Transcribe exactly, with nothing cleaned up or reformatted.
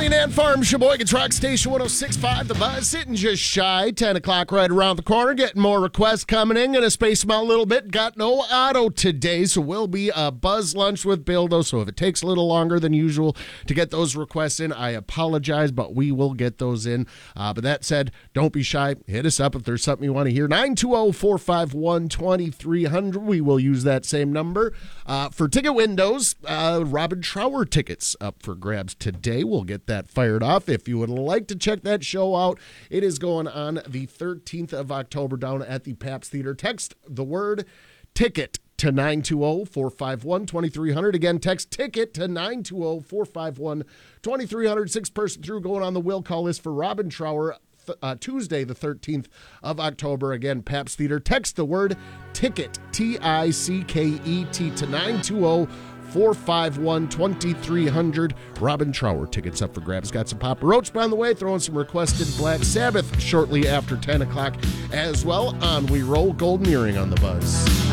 Colleen and Farm, Sheboygan's Rock Station one oh six point five, The Buzz, sitting just shy, ten o'clock right around the corner, getting more requests coming in, going to space them out a little bit. Got no auto today, so will be a Buzz Lunch with Bildo, so if it takes a little longer than usual to get those requests in, I apologize, but we will get those in. Uh, but that said, don't be shy. Hit us up if there's something you want to hear. nine two zero, four five one, two three zero zero. We will use that same number. Uh, for ticket windows, uh, Robin Trower tickets up for grabs today. We'll get that fired off. If you would like to check that show out, it is going on the thirteenth of October down at the Pabst Theater. Text the word ticket to nine two zero, four five one, two three zero zero. Again, text ticket to nine two zero, four five one, two three zero zero. Six person through going on the will call list for Robin Trower. Uh, Tuesday, the thirteenth of October. Again, Pabst Theater. Text the word ticket, T I C K E T, to nine two zero, four five one, two three zero zero. Robin Trower tickets up for grabs. Got some Papa Roach on the way, throwing some requested Black Sabbath shortly after ten o'clock as well on We Roll. Golden Earring on the Buzz.